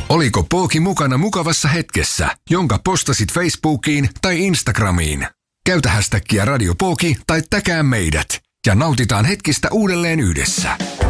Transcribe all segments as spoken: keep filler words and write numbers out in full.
Oliko Pooki mukana mukavassa hetkessä, jonka postasit Facebookiin tai Instagramiin? Käytä hashtagia Radio Pooki tai täkää meidät ja nautitaan hetkistä uudelleen yhdessä.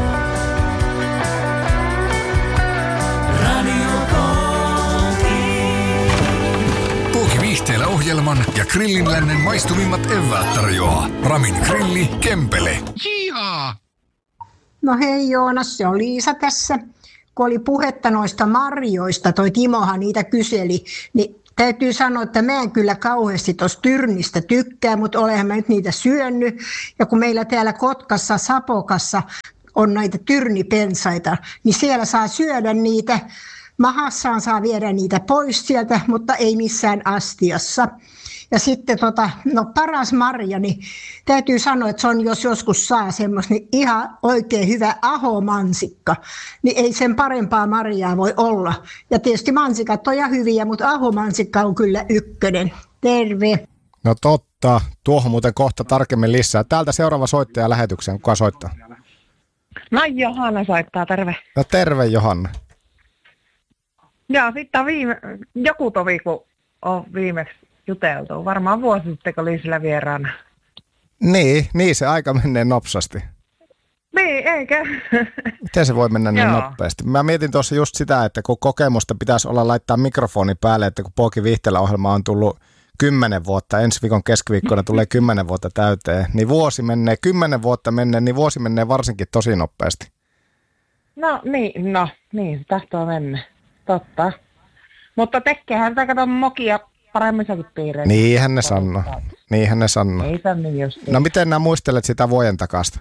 Radio Pooki. Pooki Viihteellä ohjelman ja Grillinlännen maistumimmat eväät tarjoaa Ramin Grilli Kempele. Jihaa! No hei Joonas, se on Liisa tässä. Kun oli puhetta noista marjoista, toi Timohan niitä kyseli, niin täytyy sanoa, että mä en kyllä kauheasti tuosta tyrnistä tykkää, mutta olenhan mä nyt niitä syönyt. Ja kun meillä täällä Kotkassa, Sapokassa on näitä tyrnipensaita, niin siellä saa syödä niitä. Mahassaan saa viedä niitä pois sieltä, mutta ei missään astiassa. Ja sitten tota, no paras marja, niin täytyy sanoa, että se on, jos joskus saa semmoista, niin ihan oikein hyvä ahomansikka. Niin ei sen parempaa marjaa voi olla. Ja tietysti mansikat on ihan hyviä, mutta ahomansikka on kyllä ykkönen. Terve. No totta. Tuohon muuten kohta tarkemmin lisää. Täältä seuraava soittaja lähetykseen. Kuka soittaa? No Johanna soittaa, terve. No terve Johanna. Joo, sitten on viime, joku tovi, kun on viimeksi juteltu. Varmaan vuosi sitten, kun oli sillä vieraana. Niin, niin se aika menee nopsasti. Niin, eikä? Miten se voi mennä niin nopeasti? Mä mietin tuossa just sitä, että kun kokemusta pitäisi olla laittaa mikrofoni päälle, että kun Pooki Viihteellä ohjelma on tullut kymmenen vuotta, ensi viikon keskiviikkona tulee kymmenen vuotta täyteen, niin vuosi menee, kymmenen vuotta menee, niin vuosi menee varsinkin tosi nopeasti. No niin, no niin, se tahtoo mennä. Totta. Mutta tekeehän sitä kato mokia paremmissakin piireissä. Niinhän ne sanoo. Niinhän ne sanoo. Ei san niin just. No miten nää muistelet sitä vuoden takasta?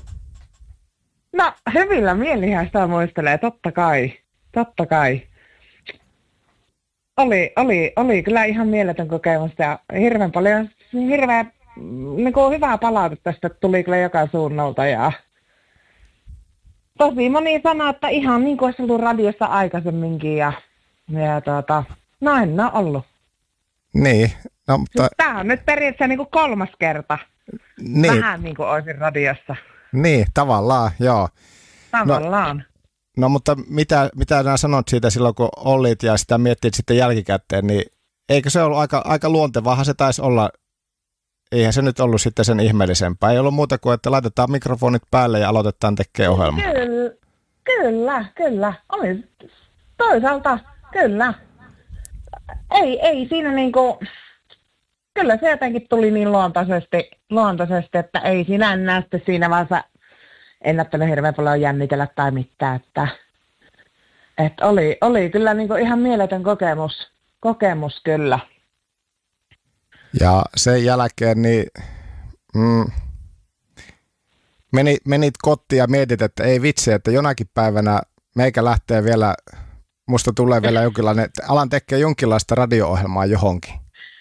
No hyvillä mielihän sitä muistelee, totta kai. Totta kai. Oli, oli, oli kyllä ihan mieletön kokemus ja hirveän paljon, hirveän niin kuin hyvää palautetta tästä tuli kyllä joka suunnalta ja tosi moni sanoo, että ihan niin kuin olisi ollut radiossa aikaisemminkin ja, ja tuota, näin on ollut. Niin. No, mutta tämä on nyt periaatteessa niin kuin kolmas kerta. Niin. Vähän niin kuin olisin radiossa. Niin, tavallaan, joo. Tavallaan. No, no mutta mitä, mitä nämä sanot siitä silloin, kun olit ja sitä miettit sitten jälkikäteen, niin eikö se ollut aika, aika luontevaahan se taisi olla, eihän se nyt ollut sitten sen ihmeellisempää. Ei ollut muuta kuin, että laitetaan mikrofonit päälle ja aloitetaan tekemään ohjelmaa. Kyllä, kyllä, kyllä. Oli toisaalta, kyllä. Ei, ei siinä niinku, kyllä se jotenkin tuli niin luontaisesti, luontaisesti että ei siinä enää sitten siinä vaiheessa ennättänyt hirveän paljon jännitellä tai mitään, että, että oli, oli kyllä niinku ihan mieletön kokemus, kokemus kyllä. Ja sen jälkeen niin mm, menit, menit kotiin ja mietit, että ei vitsi, että jonakin päivänä meikä lähtee vielä, musta tulee vielä jonkinlainen, alan tekee jonkinlaista radio-ohjelmaa johonkin.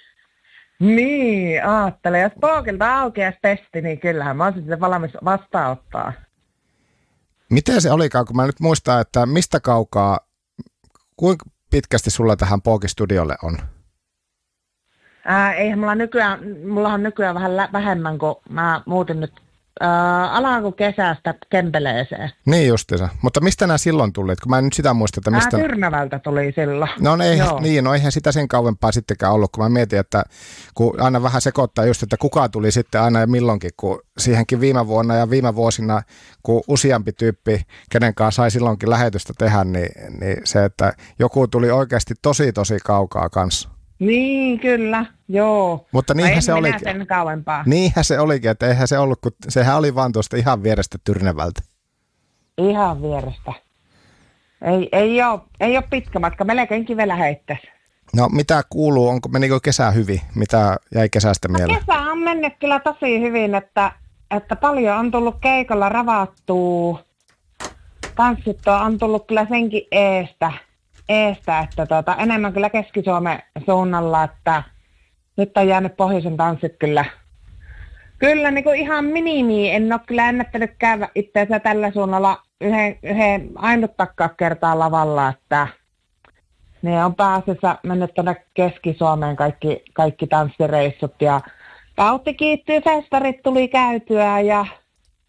Niin, ajattele. Jos Pookilta aukeaisi testi, niin kyllähän mä olisin sitten valmis vastaanottaa. Miten se olikaan, kun mä nyt muistan, että mistä kaukaa, kuinka pitkästi sulla tähän Pooki-studiolle on? Ää, eihän mulla nykyään, mulla on nykyään vähän lä- vähemmän, kun mä muutin nyt ää, alkuun kesästä Kempeleeseen. Niin justiinsa. Mutta mistä nämä silloin tulit? Kun mä en nyt sitä muista, että mistä... Ää, Tyrnävältä tuli silloin. No ei, niin, no eihän sitä sen kauempaa sittenkään ollut, kun mä mietin, että kun aina vähän sekoittaa just, että kuka tuli sitten aina ja milloinkin, kun siihenkin viime vuonna ja viime vuosina, kun useampi tyyppi, kenen kanssa sai silloinkin lähetystä tehdä, niin, niin se, että joku tuli oikeasti tosi tosi kaukaa kanssa. Niin, kyllä, joo. Mutta niinhän se olikin. Sen kauempaa. Niinhän se olikin, että eihän se ollut, kun sehän oli vaan tuosta ihan vierestä Tyrnävältä. Ihan vierestä. Ei, ei, ole, ei ole pitkä matka, melkein kivellä heittäisi. No mitä kuuluu, onko menikö kesä hyvin? Mitä jäi kesästä mieleen? No, kesä on mennyt kyllä tosi hyvin, että, että paljon on tullut keikalla ravattua. Tanssittua on tullut kyllä senkin eestä. eestä, että tuota, enemmän kyllä Keski-Suomen suunnalla, että nyt on jäänyt pohjoisen tanssit kyllä, kyllä niin kuin ihan minimiin. En ole kyllä ennättänyt käydä itseänsä tällä suunnalla yhden, yhden ainuttakaan kertaa lavalla, että ne on pääasiassa mennyt tuonne Keski-Suomeen kaikki, kaikki tanssireissut ja Tautti kiittyy, festarit tuli käytyä ja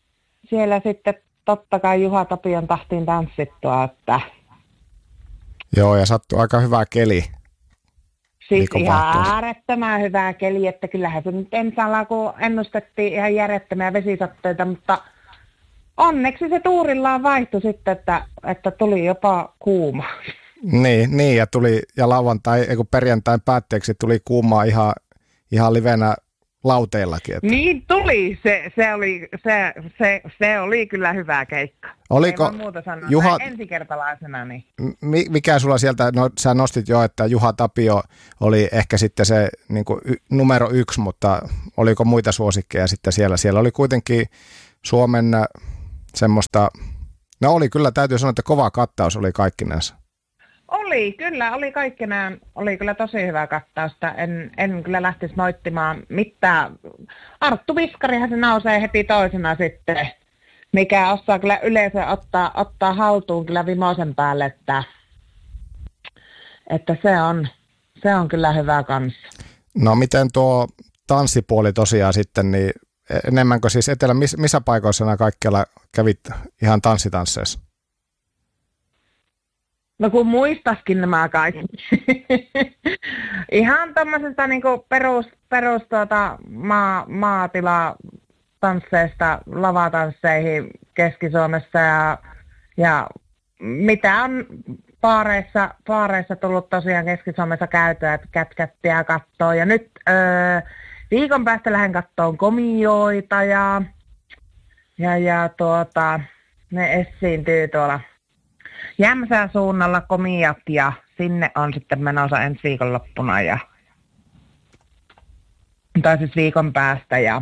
siellä sitten totta kai Juha Tapion tahtiin tanssittua, että Joo, ja sattui aika hyvä keli. Siis ihan äärettömän hyvää keli, että kyllähän se nyt ensi alkuun ennustettiin ihan järjettömiä vesisatteita, mutta onneksi se tuurillaan vaihtui sitten, että, että tuli jopa kuuma. Niin, niin ja tuli, ja lauantai, ei kun perjantain päätteeksi tuli kuumaa ihan, ihan livenä lauteillakin. Että. Niin tuli, se, se, oli, se, se, se oli kyllä hyvä keikka. Oliko ei muuta sanoa, Juha, ensikertalaisena. Niin. Mikä sulla sieltä, no sä nostit jo, että Juha Tapio oli ehkä sitten se niin kuin y, numero yksi, mutta oliko muita suosikkeja sitten siellä? Siellä oli kuitenkin Suomen semmoista, no oli kyllä, täytyy sanoa, että kova kattaus oli kaikkinensa. Oli, kyllä, oli kaikkineen, oli kyllä tosi hyvä kattausta. En, en kyllä lähtisi moittimaan mitään. Arttu Viskarihan se nousee heti toisena sitten, mikä osaa kyllä yleensä ottaa, ottaa haltuun kyllä vimosen päälle, että, että se, on, se on kyllä hyvä kanssa. No miten tuo tanssipuoli tosiaan sitten, niin enemmänkö siis etelä, miss, missä paikoissa nämä kaikkialla kävit ihan tanssitansseissa? No kun muistaskin nämä kaikki. Ihan tämmöisestä niinku perus, perus tuota, maa, maatila tansseista lavatansseihin Keski-Suomessa ja, ja mitä on paareissa, paareissa tullut tosiaan Keski-Suomessa käytyä, että kätkättiä kattoo. Ja nyt öö, viikon päästä lähden kattoon komioita ja, ja, ja tuota, ne esiintyy tuolla Jämsän suunnalla komiat ja sinne on sitten menossa ensi viikonloppuna ja tai siis viikon päästä ja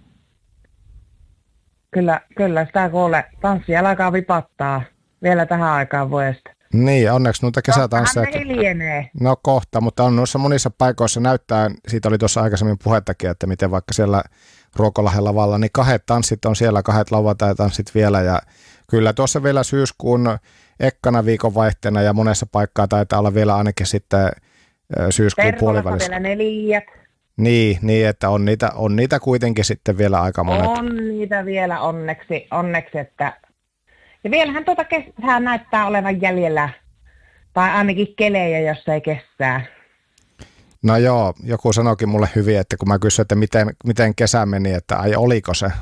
kyllä, kyllä sitä kuule, tanssi alkaa vipattaa vielä tähän aikaan vuodesta. Niin, onneksi noita kesätansseja. Tottahan ne hiljenee. No kohta, mutta on noissa monissa paikoissa näyttää, siitä oli tuossa aikaisemmin puhettakin, että miten vaikka siellä Ruokolahden lavalla, niin kahdet tanssit on siellä, kahdet lauantai-tanssit vielä ja kyllä tuossa vielä syyskuun ekkana viikonvaihteena ja monessa paikkaa taitaa olla vielä ainakin sitten syyskuun puolivälissä. Vielä neljät. Niin, niin, että on niitä, on niitä kuitenkin sitten vielä aika monet. On niitä vielä onneksi, onneksi että ja vielähän tuota kesää näyttää olevan jäljellä, tai ainakin kelejä, jos ei kestää. No joo, joku sanoikin mulle hyvin, että kun mä kysyin, että miten, miten kesä meni, että ai oliko se?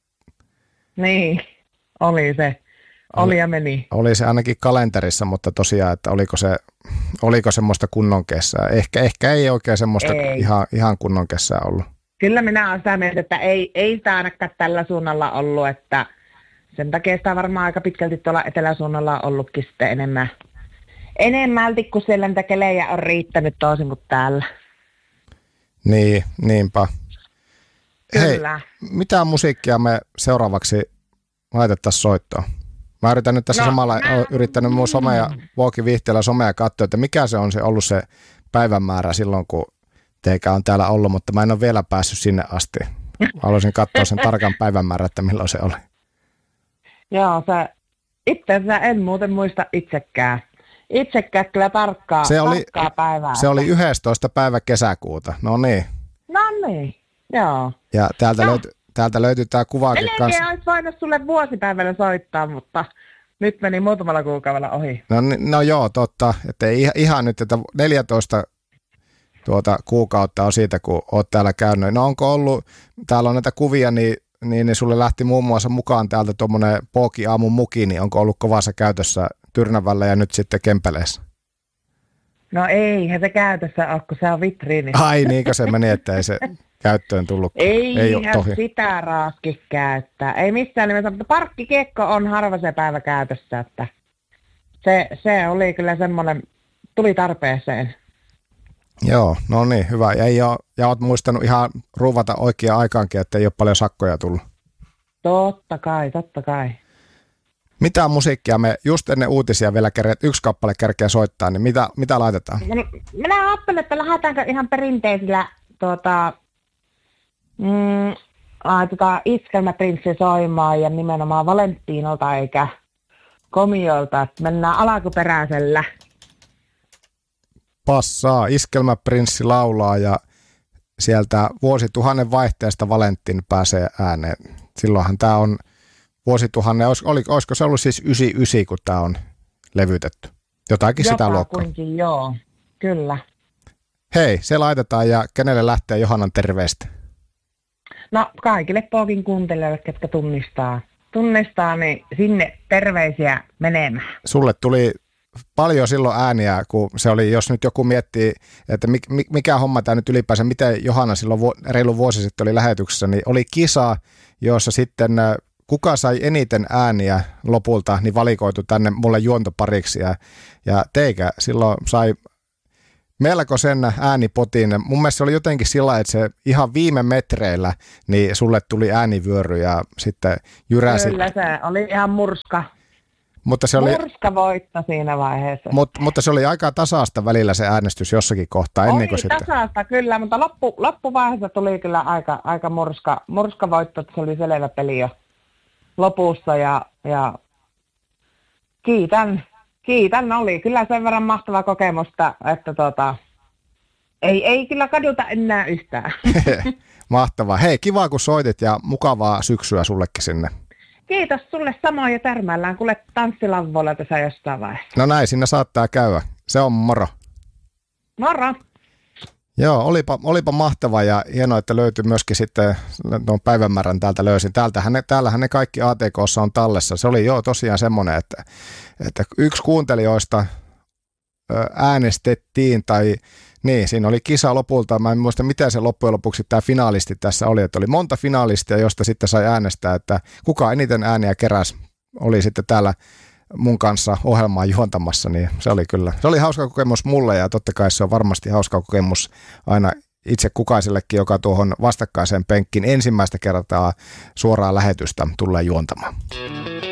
Niin, oli se. Oli ja meni. Oli se ainakin kalenterissa, mutta tosiaan, että oliko se oliko semmoista kunnon kesää. Ehkä, ehkä ei oikein semmoista ei. Ihan, ihan kunnon kesää ollut. Kyllä minä olen sitä mieltä, että ei, ei sitä ainakaan tällä suunnalla ollut, että sen takia sitä varmaan aika pitkälti tuolla eteläsuunnalla on ollutkin sitten enemmän. Enemmälti, kun siellä niitä kelejä on riittänyt toisin kuin täällä. Niin, niinpä. Kyllä. Hei, mitä musiikkia me seuraavaksi laitettaisiin soittoon? Mä yritän nyt tässä no, samalla, mä... olen yrittänyt mun somea, Vuoki Viihteellä somea katsoa, että mikä se on se ollut se päivämäärä silloin, kun teikä on täällä ollut, mutta mä en ole vielä päässyt sinne asti. Haluaisin katsoa sen tarkan päivämäärän, että milloin se oli. Joo, se itse asiassa en muuten muista itsekään. Itsekään kyllä tarkkaa, se oli, tarkkaa päivää. Se oli yhdestoista päivä kesäkuuta, no niin. No niin, joo. Ja täältä, no. löytyy, täältä löytyy tämä kuvaakin kanssa. Melkein olisi voinut sulle vuosipäivällä soittaa, mutta nyt meni muutamalla kuukaudella ohi. No, no joo, totta. Että ei ihan nyt, että neljätoista tuota kuukautta on siitä, kun olet täällä käynyt. No onko ollut, täällä on näitä kuvia, niin, niin, niin sulle lähti muun muassa mukaan täältä tuommoinen Pooki aamun muki, niin onko ollut kovassa käytössä Tyrnävällä ja nyt sitten Kempeleissä? No eihän se käytössä ole, kun se on vitriinissä. Ai niinkö se meni, että ei se käyttöön tullut? Ei, ei sitä raaski käyttää. Ei missään nimessä, mutta parkkikiekko on harva se päivä käytössä, että se, se oli kyllä semmoinen, tuli tarpeeseen. Joo, no niin, hyvä. Ja, ei ole, ja olet muistanut ihan ruuvata oikeaan aikaankin, että ei ole paljon sakkoja tullut. Totta kai, totta kai. Mitä musiikkia me just ennen uutisia vielä kerkeä, yksi kappale kerkeä soittaa, niin mitä, mitä laitetaan? Minä ajattelen, että lähdetäänkö ihan perinteisillä tuota, mm, laitetaan Iskelmäprinssi soimaan ja nimenomaan Valenttiinolta eikä Komiolta, että mennään alkuperäisellä. Passaa, Iskelmäprinssi laulaa ja sieltä vuosituhannen vaihteesta Valentin pääsee ääneen. Silloinhan tämä on vuosituhannen, olis, olisiko se ollut siis yhdeksänkymmentäyhdeksän, kun tämä on levytetty? Jotakin sitä luokkaa. Jotakuinkin, joo. Kyllä. Hei, se laitetaan ja kenelle lähtee Johannan terveistä? No kaikille Pookin kuuntelijoille, ketkä tunnistaa, tunnistaa, niin sinne terveisiä menemään. Sulle tuli paljon silloin ääniä, kun se oli, jos nyt joku miettii, että mikä homma tämä nyt ylipäänsä, miten Johanna silloin reilu vuosi sitten oli lähetyksessä, niin oli kisa, jossa sitten kuka sai eniten ääniä lopulta, niin valikoitu tänne mulle juontopariksi ja, ja teikä silloin sai melkoisen äänipotin. Mun mielestä se oli jotenkin sillä, että se ihan viime metreillä, niin sulle tuli äänivyöry ja sitten jyräsi. Kyllä se oli ihan murska. Mutta se oli, murska voitto siinä vaiheessa. Mut, mutta se oli aika tasaista välillä se äänestys jossakin kohtaa. Ennen kuin oli sitten tasaista kyllä, mutta loppu, loppuvaiheessa tuli kyllä aika, aika murska, murska voitto, että se oli selvä peli jo lopussa ja, ja kiitän. Kiitän, oli kyllä sen verran mahtava kokemusta, että tota, ei, ei kyllä kaduta enää yhtään. Mahtavaa. Hei, kiva kun soitit ja mukavaa syksyä sullekin sinne. Kiitos sulle samoin ja tärmäillään kuule tanssilavoilla tässä jostain vaiheessa. No näin, sinne saattaa käydä. Se on moro. Moro. Joo, olipa, olipa mahtava ja hienoa, että löytyi myöskin sitten tuon päivämäärän täältä löysin. Täältähän ne, täällähän ne kaikki A T K:ssa on tallessa. Se oli joo tosiaan semmoinen, että, että yksi kuuntelijoista äänestettiin tai niin, siinä oli kisa lopulta. Mä en muista, miten se loppujen lopuksi tämä finaalisti tässä oli. Että oli monta finaalistia, josta sitten sai äänestää, että kuka eniten ääniä keräsi oli sitten täällä mun kanssa ohjelmaa juontamassa, niin se oli kyllä, se oli hauska kokemus mulle ja totta kai se on varmasti hauska kokemus aina itse kukaisellekin, joka tuohon vastakkaiseen penkkiin ensimmäistä kertaa suoraa lähetystä tulee juontamaan.